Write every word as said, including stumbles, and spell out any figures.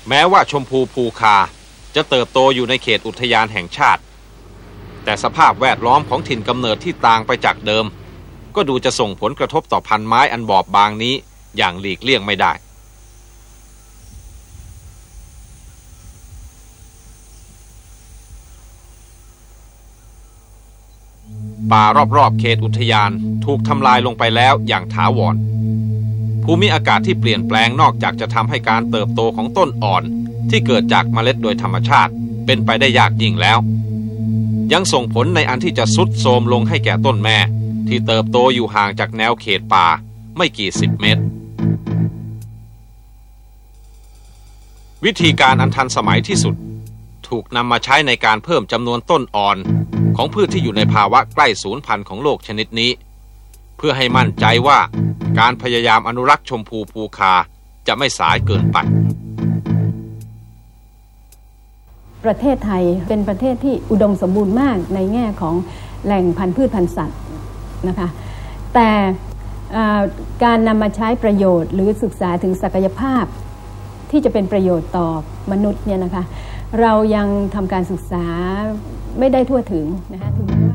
แม้ว่าชมพูภูคาจะเติบโตอยู่ในเขตอุทยานแห่งชาติแต่สภาพแวดล้อมของถิ่นกำเนิดที่ต่างไปจากเดิมก็ดูจะส่งผลกระทบต่อพันไม้อันบอบบางนี้อย่างหลีกเลี่ยงไม่ได้ป่ารอบๆเขตอุทยานถูกทำลายลงไปแล้วอย่างถาวรภูมิอากาศที่เปลี่ยนแปลงนอกจากจะทำให้การเติบโตของต้นอ่อนที่เกิดจากเมล็ดโดยธรรมชาติเป็นไปได้ยากยิ่งแล้วยังส่งผลในอันที่จะทรุดโทรมลงให้แก่ต้นแม่ที่เติบโตอยู่ห่างจากแนวเขตป่าไม่กี่สิบเมตรวิธีการอันทันสมัยที่สุดถูกนำมาใช้ในการเพิ่มจำนวนต้นอ่อนของพืชที่อยู่ในภาวะใกล้สูญพันธุ์ของโลกชนิดนี้เพื่อให้มั่นใจว่าการพยายามอนุรักษ์ชมพูภูคาจะไม่สายเกินไปประเทศไทยเป็นประเทศที่อุดมสมบูรณ์มากในแง่ของแหล่งพันธุ์พืชพันธุ์สัตว์นะคะแต่การนำมาใช้ประโยชน์หรือศึกษาถึงศักยภาพที่จะเป็นประโยชน์ต่อมนุษย์เนี่ยนะคะเรายังทำการศึกษาไม่ได้ทั่วถึงนะคะถึง